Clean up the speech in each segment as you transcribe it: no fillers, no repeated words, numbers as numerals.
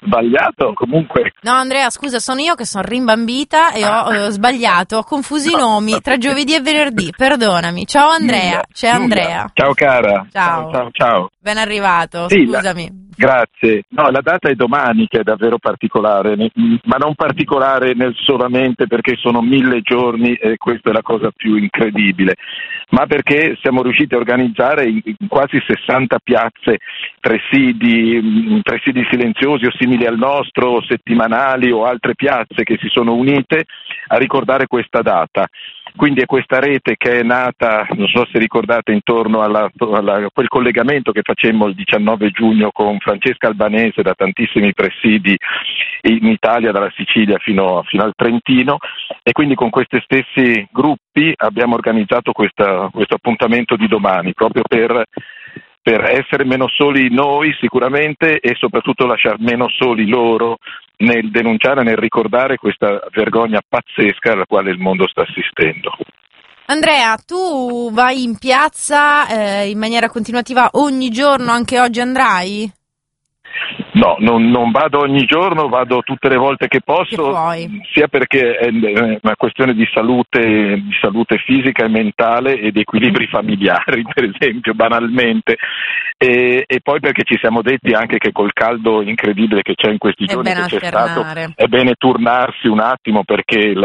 sbagliato comunque. No, Andrea, scusa, sono io che sono rimbambita e ho sbagliato, ho confuso i nomi tra giovedì e venerdì, perdonami. Ciao Andrea, c'è Andrea. Ciao cara. Ciao. Ben arrivato, sì, scusami. Grazie. No, la data è domani, che è davvero particolare, ma non particolare solamente perché sono 1000 giorni e questa è la cosa più incredibile, ma perché siamo riusciti a organizzare in quasi 60 piazze presidi silenziosi o simili al nostro, settimanali o altre piazze che si sono unite a ricordare questa data. Quindi è questa rete che è nata, non so se ricordate, intorno a quel collegamento che facemmo il 19 giugno con Francesca Albanese da tantissimi presidi in Italia, dalla Sicilia fino al Trentino, e quindi con questi stessi gruppi abbiamo organizzato questo appuntamento di domani, proprio per essere meno soli noi sicuramente e soprattutto lasciare meno soli loro nel denunciare, nel ricordare questa vergogna pazzesca alla quale il mondo sta assistendo. Andrea, tu vai in piazza in maniera continuativa ogni giorno, anche oggi andrai? No, non vado ogni giorno, vado tutte le volte che posso, sia perché è una questione di salute fisica e mentale e di equilibri familiari, per esempio, banalmente, e poi perché ci siamo detti anche che col caldo incredibile che c'è in questi giorni che c'è stato, è bene turnarsi un attimo perché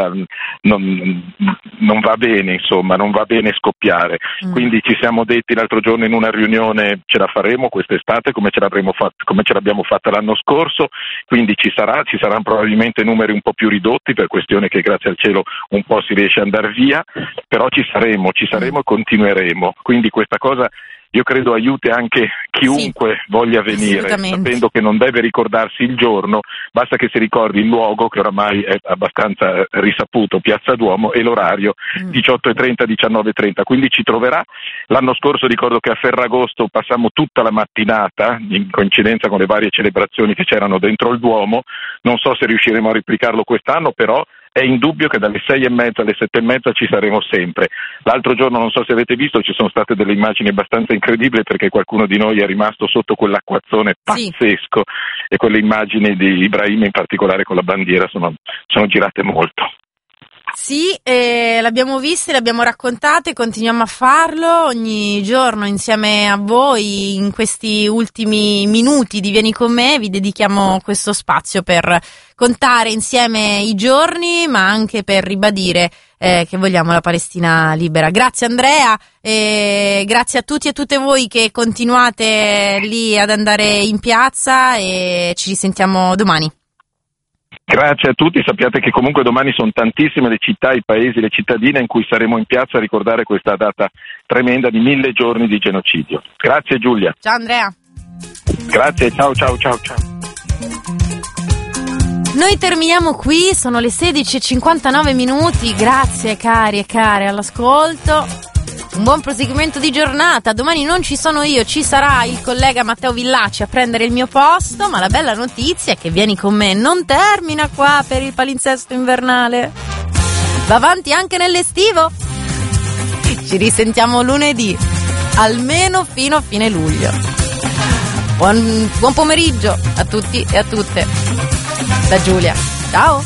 non va bene, insomma, non va bene scoppiare. Quindi ci siamo detti l'altro giorno in una riunione ce la faremo quest'estate come ce l'abbiamo fatta l'anno scorso, quindi ci saranno probabilmente numeri un po' più ridotti per questione che grazie al cielo un po' si riesce ad andare via, però ci saremo e continueremo, quindi questa cosa io credo aiuti anche chiunque voglia venire, sapendo che non deve ricordarsi il giorno, basta che si ricordi il luogo, che oramai è abbastanza risaputo, Piazza Duomo, e l'orario 18:30, 19:30, quindi ci troverà. L'anno scorso ricordo che a Ferragosto passammo tutta la mattinata, in coincidenza con le varie celebrazioni che c'erano dentro il Duomo, non so se riusciremo a replicarlo quest'anno, però è indubbio che dalle 6:30 alle 7:30 ci saremo sempre. L'altro giorno, non so se avete visto, ci sono state delle immagini abbastanza incredibili perché qualcuno di noi è rimasto sotto quell'acquazzone pazzesco e quelle immagini di Ibrahim in particolare con la bandiera sono girate molto. Sì, l'abbiamo viste, le abbiamo raccontate, continuiamo a farlo ogni giorno insieme a voi. In questi ultimi minuti di Vieni con me vi dedichiamo questo spazio per contare insieme i giorni, ma anche per ribadire che vogliamo la Palestina libera. Grazie Andrea, grazie a tutti e a tutte voi che continuate lì ad andare in piazza e ci risentiamo domani. Grazie a tutti, sappiate che comunque domani sono tantissime le città, i paesi, le cittadine in cui saremo in piazza a ricordare questa data tremenda di 1000 giorni di genocidio. Grazie Giulia. Ciao Andrea. Grazie, ciao. Noi terminiamo qui, sono le 16:59, grazie cari e care all'ascolto. Un buon proseguimento di giornata. Domani non ci sono io, ci sarà il collega Matteo Villacci a prendere il mio posto, ma la bella notizia è che Vieni con me non termina qua per il palinsesto invernale. Va avanti anche nell'estivo. Ci risentiamo lunedì, almeno fino a fine luglio. Buon pomeriggio a tutti e a tutte. Da Giulia. Ciao.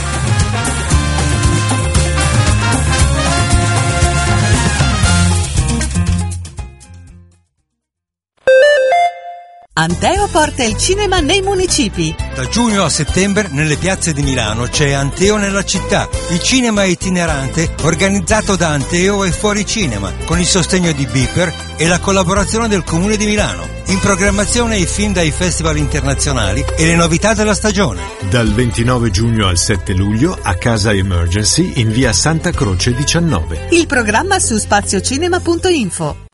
Anteo porta il cinema nei municipi. Da giugno a settembre nelle piazze di Milano c'è Anteo nella città, il cinema itinerante organizzato da Anteo e Fuori Cinema, con il sostegno di Beeper e la collaborazione del Comune di Milano. In programmazione i film dai festival internazionali e le novità della stagione. Dal 29 giugno al 7 luglio a Casa Emergency in via Santa Croce 19. Il programma su spaziocinema.info.